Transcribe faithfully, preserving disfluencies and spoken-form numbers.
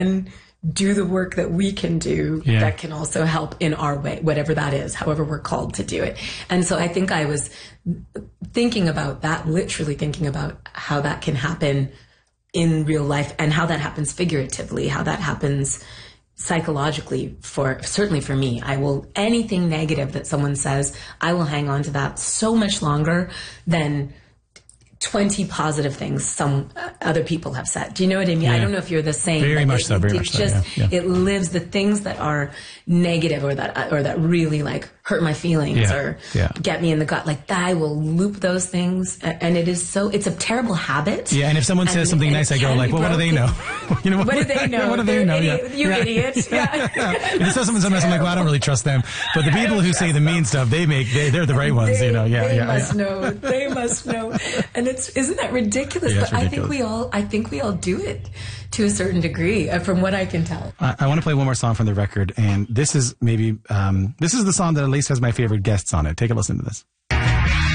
and do the work that we can do yeah. that can also help in our way, whatever that is, however we're called to do it. And so I think I was thinking about that, literally thinking about how that can happen in real life and how that happens figuratively, how that happens psychologically for, certainly for me. I will, anything negative that someone says, I will hang on to that so much longer than twenty positive things some other people have said. Do you know what I mean? Yeah. I don't know if you're the same. Very much it, so. Very it much just, so. Yeah. Yeah. It lives the things that are negative or that or that really like hurt my feelings yeah. or yeah. get me in the gut. Like that, I will loop those things, and it is so. It's a terrible habit. Yeah, and if someone and, says something nice, I go like, "Well, what do they know? you know, what, what do they know? what do they know? Idiot, yeah. You yeah. idiot! Yeah. yeah. If it says something nice, I'm like, "Well, I don't really trust them." But the people who say the mean stuff, they make they, they're the right ones. They, you know, yeah, they yeah. must yeah. know. They must know. And it's isn't that ridiculous? Yeah, but ridiculous. I think we all. I think we all do it to a certain degree, uh, from what I can tell. I, I want to play one more song from the record, and this is maybe um, this is the song that at least has my favorite guests on it. Take a listen to this.